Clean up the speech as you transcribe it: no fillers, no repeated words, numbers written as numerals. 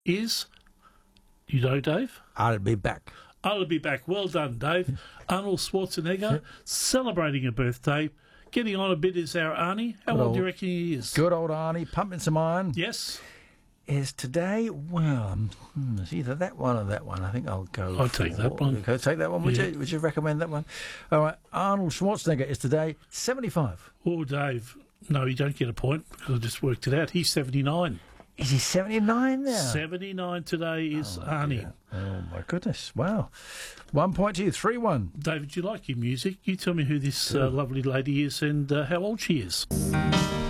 is, you know, Dave? I'll be back. I'll be back. Well done, Dave. Arnold Schwarzenegger celebrating a birthday. Getting on a bit is our Arnie. How old do you reckon he is? Good old Arnie, pumping some iron. Yes. Is today, well, it's either that one or that one. I think I'll go. I'll take that one. Okay, take that one. Would you recommend that one? All right, Arnold Schwarzenegger is today 75. Oh, Dave. No, you don't get a point because I just worked it out. He's 79. Is he 79 now? 79 today is Arnie. Dear. Oh, my goodness. Wow. 1 point to you, 3-1. David, do you like your music? You tell me who this lovely lady is and how old she is.